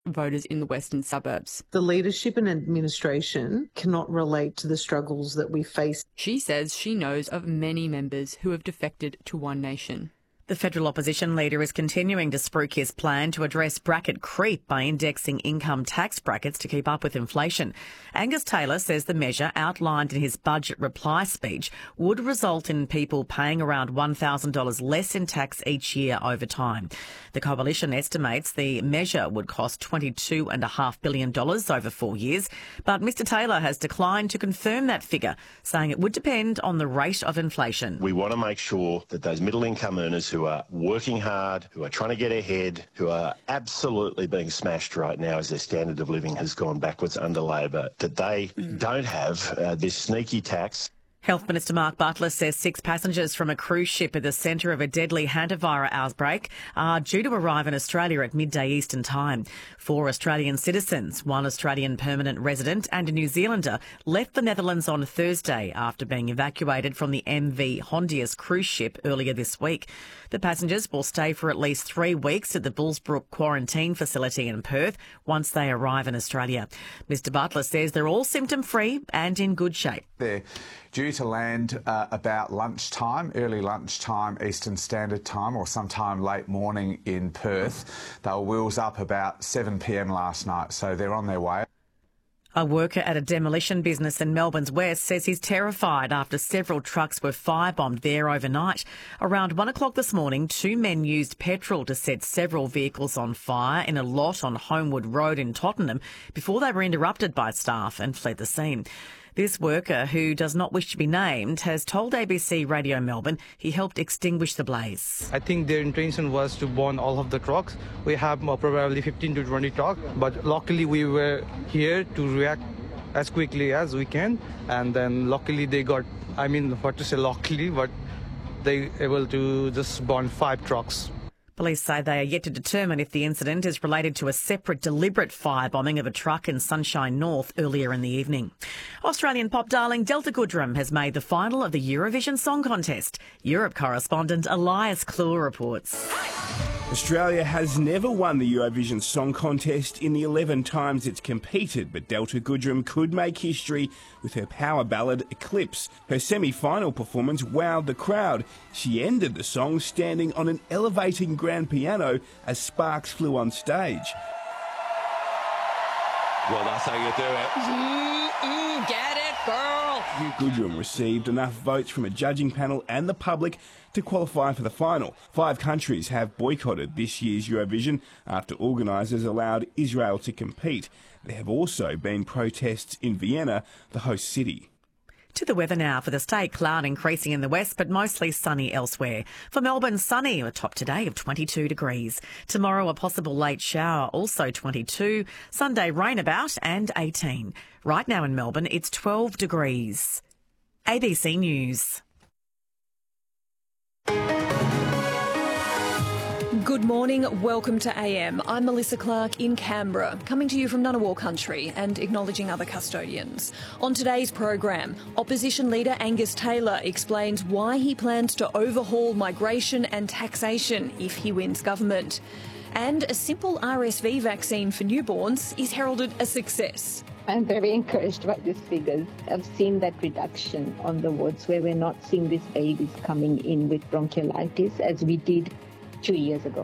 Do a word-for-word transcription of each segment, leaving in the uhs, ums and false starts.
voters in the western suburbs. The leadership and administration cannot relate to the struggles that we face. She says she knows of many members who have defected to One Nation. The federal opposition leader is continuing to spruik his plan to address bracket creep by indexing income tax brackets to keep up with inflation. Angus Taylor says the measure outlined in his budget reply speech would result in people paying around one thousand dollars less in tax each year over time. The coalition estimates the measure would cost twenty-two point five billion dollars over four years, but Mr Taylor has declined to confirm that figure, saying it would depend on the rate of inflation. We want to make sure that those middle income earners who who are working hard, who are trying to get ahead, who are absolutely being smashed right now as their standard of living has gone backwards under Labor, that they mm. don't have uh, this sneaky tax. Health Minister Mark Butler says six passengers from a cruise ship at the centre of a deadly hantavirus outbreak are due to arrive in Australia at midday Eastern Time. Four Australian citizens, one Australian permanent resident and a New Zealander left the Netherlands on Thursday after being evacuated from the M V Hondius cruise ship earlier this week. The passengers will stay for at least three weeks at the Bullsbrook quarantine facility in Perth once they arrive in Australia. Mister Butler says they're all symptom-free and in good shape. They're due to land uh, about lunchtime, early lunchtime Eastern Standard Time, or sometime late morning in Perth. They were wheels up about seven p m last night, so they're on their way. A worker at a demolition business in Melbourne's West says he's terrified after several trucks were firebombed there overnight. Around one o'clock this morning, two men used petrol to set several vehicles on fire in a lot on Homewood Road in Tottenham before they were interrupted by staff and fled the scene. This worker, who does not wish to be named, has told A B C Radio Melbourne he helped extinguish the blaze. I think their intention was to burn all of the trucks. We have probably fifteen to twenty trucks, but luckily we were here to react as quickly as we can. And then luckily they got, I mean, what to say luckily, but they able to just burn five trucks. Police say they are yet to determine if the incident is related to a separate deliberate firebombing of a truck in Sunshine North earlier in the evening. Australian pop darling Delta Goodrem has made the final of the Eurovision Song Contest. Europe correspondent Elias Kluwer reports. Australia has never won the Eurovision Song Contest in the eleven times it's competed, but Delta Goodrem could make history with her power ballad Eclipse. Her semi-final performance wowed the crowd. She ended the song standing on an elevating grand piano as sparks flew on stage. Well, that's how you do it. Mm-mm, get it, girl. Goodrem received enough votes from a judging panel and the public to qualify for the final. Five countries have boycotted this year's Eurovision after organisers allowed Israel to compete. There have also been protests in Vienna, the host city. To the weather now. For the state, cloud increasing in the west, but mostly sunny elsewhere. For Melbourne, sunny, a top today of twenty-two degrees. Tomorrow, a possible late shower, also twenty-two. Sunday, rain about and eighteen. Right now in Melbourne, it's twelve degrees. A B C News. Good morning, welcome to A M. I'm Melissa Clark in Canberra, coming to you from Ngunnawal country and acknowledging other custodians. On today's program, opposition leader Angus Taylor explains why he plans to overhaul migration and taxation if he wins government. And a simple R S V vaccine for newborns is heralded a success. I'm very encouraged by these figures. I've seen that reduction on the wards where we're not seeing these babies coming in with bronchiolitis as we did two years ago.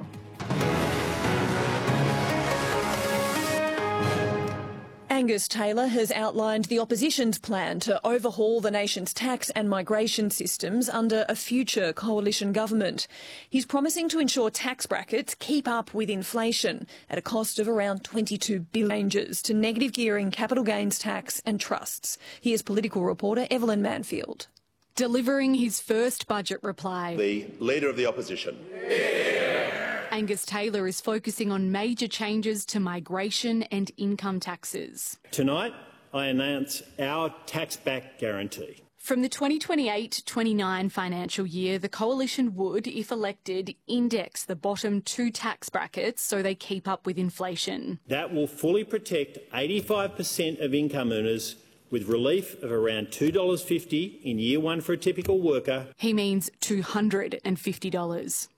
Angus Taylor has outlined the opposition's plan to overhaul the nation's tax and migration systems under a future coalition government. He's promising to ensure tax brackets keep up with inflation at a cost of around twenty-two billion dollars to negative gearing capital gains tax and trusts. Here's political reporter Evelyn Manfield. Delivering his first budget reply, the Leader of the Opposition. Angus Taylor is focusing on major changes to migration and income taxes. Tonight, I announce our tax-back guarantee. From the twenty twenty-eight twenty-nine financial year, the Coalition would, if elected, index the bottom two tax brackets so they keep up with inflation. That will fully protect eighty-five percent of income earners with relief of around two dollars fifty in year one for a typical worker. He means two hundred fifty dollars.